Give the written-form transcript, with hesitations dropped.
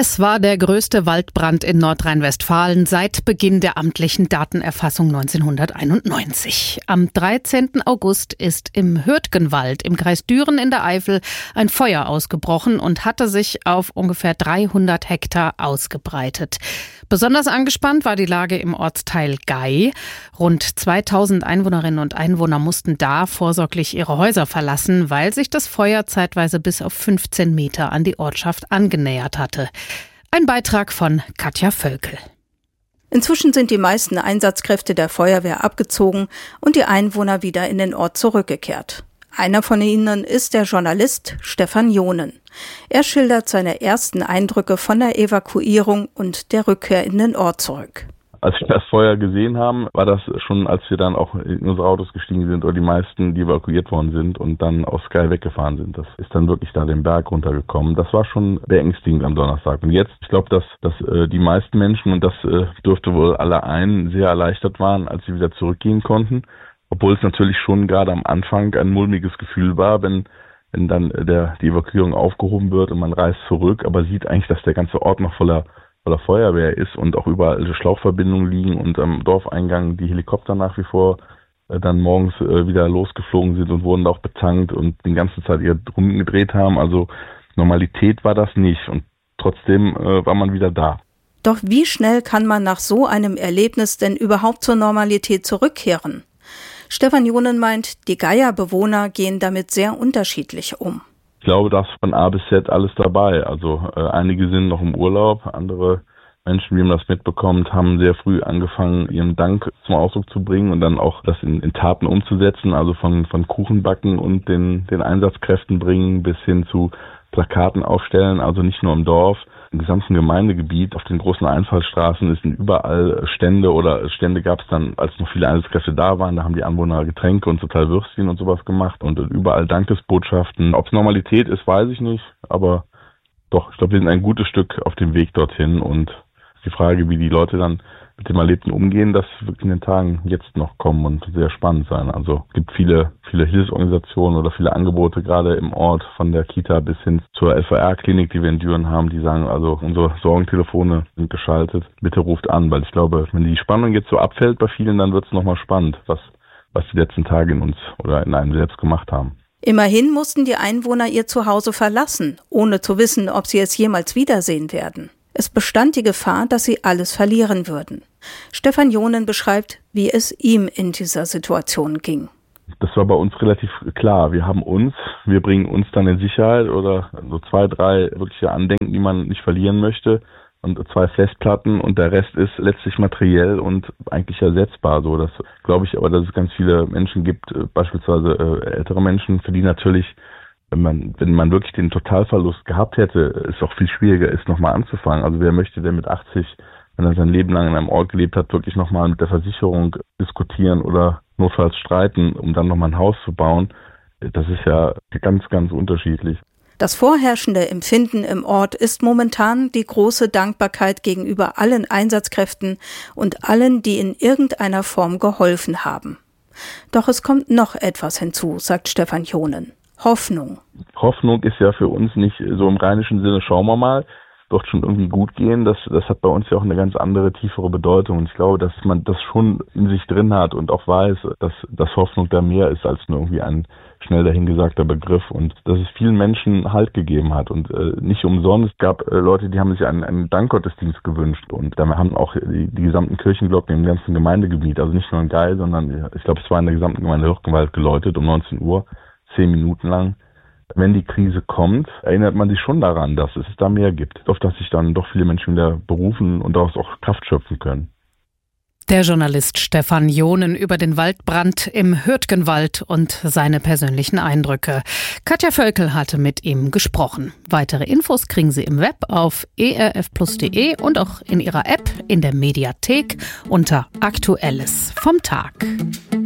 Es war der größte Waldbrand in Nordrhein-Westfalen seit Beginn der amtlichen Datenerfassung 1991. Am 13. August ist im Hürtgenwald im Kreis Düren in der Eifel ein Feuer ausgebrochen und hatte sich auf ungefähr 300 Hektar ausgebreitet. Besonders angespannt war die Lage im Ortsteil Gey. Rund 2000 Einwohnerinnen und Einwohner mussten da vorsorglich ihre Häuser verlassen, weil sich das Feuer zeitweise bis auf 15 Meter an die Ortschaft angenähert hatte. Ein Beitrag von Katja Völkel. Inzwischen sind die meisten Einsatzkräfte der Feuerwehr abgezogen und die Einwohner wieder in den Ort zurückgekehrt. Einer von ihnen ist der Journalist Stefan Jonen. Er schildert seine ersten Eindrücke von der Evakuierung und der Rückkehr in den Ort zurück. Als wir das Feuer gesehen haben, war das schon, als wir dann auch in unsere Autos gestiegen sind oder die meisten, die evakuiert worden sind und dann aus Gey weggefahren sind. Das ist dann wirklich da den Berg runtergekommen. Das war schon beängstigend am Donnerstag. Und jetzt, ich glaube, dass die meisten Menschen, und das dürfte wohl alle ein, sehr erleichtert waren, als sie wieder zurückgehen konnten. Obwohl es natürlich schon gerade am Anfang ein mulmiges Gefühl war, wenn dann die Evakuierung aufgehoben wird und man reist zurück, aber sieht eigentlich, dass der ganze Ort noch voller Feuerwehr ist und auch überall Schlauchverbindungen liegen und am Dorfeingang die Helikopter nach wie vor dann morgens wieder losgeflogen sind und wurden auch betankt und die ganze Zeit ihre Runden gedreht haben. Also Normalität war das nicht und trotzdem war man wieder da. Doch wie schnell kann man nach so einem Erlebnis denn überhaupt zur Normalität zurückkehren? Stefan Jonen meint, die Geyer Bewohner gehen damit sehr unterschiedlich um. Ich glaube, da ist von A bis Z alles dabei. Also einige sind noch im Urlaub, andere Menschen, wie man das mitbekommt, haben sehr früh angefangen, ihren Dank zum Ausdruck zu bringen und dann auch das in Taten umzusetzen, also von Kuchenbacken und den Einsatzkräften bringen bis hin zu Plakaten aufstellen, also nicht nur im Dorf. Im gesamten Gemeindegebiet, auf den großen Einfallstraßen sind überall Stände gab es dann, als noch viele Einsatzkräfte da waren, da haben die Anwohner Getränke und total Würstchen und sowas gemacht und überall Dankesbotschaften. Ob es Normalität ist, weiß ich nicht, aber doch, ich glaube, wir sind ein gutes Stück auf dem Weg dorthin und die Frage, wie die Leute dann mit dem Erlebten umgehen, das wird in den Tagen jetzt noch kommen und sehr spannend sein. Also es gibt viele Hilfsorganisationen oder viele Angebote, gerade im Ort, von der Kita bis hin zur LVR-Klinik, die wir in Düren haben, die sagen, also unsere Sorgentelefone sind geschaltet, bitte ruft an, weil ich glaube, wenn die Spannung jetzt so abfällt bei vielen, dann wird es nochmal spannend, was die letzten Tage in uns oder in einem selbst gemacht haben. Immerhin mussten die Einwohner ihr Zuhause verlassen, ohne zu wissen, ob sie es jemals wiedersehen werden. Es bestand die Gefahr, dass sie alles verlieren würden. Stefan Jonen beschreibt, wie es ihm in dieser Situation ging. Das war bei uns relativ klar. Wir bringen uns dann in Sicherheit oder so 2, 3 wirkliche Andenken, die man nicht verlieren möchte und 2 Festplatten und der Rest ist letztlich materiell und eigentlich ersetzbar. So, das glaube ich aber, dass es ganz viele Menschen gibt, beispielsweise ältere Menschen, für die natürlich wenn man wirklich den Totalverlust gehabt hätte, es auch viel schwieriger ist, nochmal anzufangen. Also wer möchte denn mit 80, wenn er sein Leben lang in einem Ort gelebt hat, wirklich nochmal mit der Versicherung diskutieren oder notfalls streiten, um dann nochmal ein Haus zu bauen? Das ist ja ganz, ganz unterschiedlich. Das vorherrschende Empfinden im Ort ist momentan die große Dankbarkeit gegenüber allen Einsatzkräften und allen, die in irgendeiner Form geholfen haben. Doch es kommt noch etwas hinzu, sagt Stefan Jonen. Hoffnung. Hoffnung ist ja für uns nicht so im rheinischen Sinne, schauen wir mal, wird schon irgendwie gut gehen. Das hat bei uns ja auch eine ganz andere, tiefere Bedeutung. Und ich glaube, dass man das schon in sich drin hat und auch weiß, dass Hoffnung da mehr ist als nur irgendwie ein schnell dahingesagter Begriff und dass es vielen Menschen Halt gegeben hat. Und nicht umsonst gab Leute, die haben sich einen Dankgottesdienst gewünscht und da haben auch die gesamten Kirchenglocken im ganzen Gemeindegebiet, also nicht nur in Gey, sondern ich glaube, es war in der gesamten Gemeinde Hürtgenwald geläutet um 19 Uhr. 10 Minuten lang. Wenn die Krise kommt, erinnert man sich schon daran, dass es da mehr gibt, auf das sich dann doch viele Menschen wieder berufen und daraus auch Kraft schöpfen können. Der Journalist Stefan Jonen über den Waldbrand im Hürtgenwald und seine persönlichen Eindrücke. Katja Völkel hatte mit ihm gesprochen. Weitere Infos kriegen Sie im Web auf erfplus.de und auch in Ihrer App in der Mediathek unter Aktuelles vom Tag.